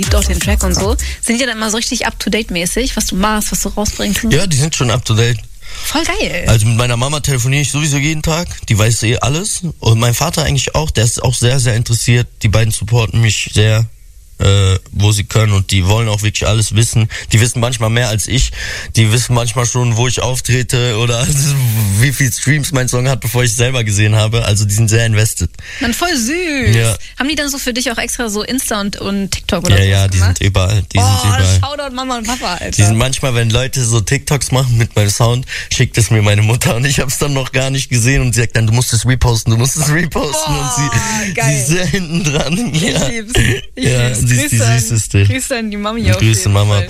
liebt auch den Track und so. Sind die dann immer so richtig up-to-date-mäßig, was du machst, was du rausbringst? Ja, die sind schon up-to-date. Voll geil. Also mit meiner Mama telefoniere ich sowieso jeden Tag, die weiß alles. Und mein Vater eigentlich auch, der ist auch sehr, sehr interessiert. Die beiden supporten mich sehr, wo sie können, und die wollen auch wirklich alles wissen. Die wissen manchmal mehr als ich. Die wissen manchmal schon, wo ich auftrete oder wie viel Streams mein Song hat, bevor ich es selber gesehen habe. Also die sind sehr invested. Dann voll süß. Ja. Haben die dann so für dich auch extra so Insta und TikTok oder so? Ja, die sind überall. Die sind überall. Shoutout Mama und Papa, Alter. Die sind manchmal, wenn Leute so TikToks machen mit meinem Sound, schickt es mir meine Mutter, und ich habe es dann noch gar nicht gesehen, und sie sagt dann, du musst es reposten. Und sie ist sehr hinten dran. Ja. Ich lieb's. Sie ist die Süßeste. Grüße an die Mami auf Grüße jeden Mama, Fall.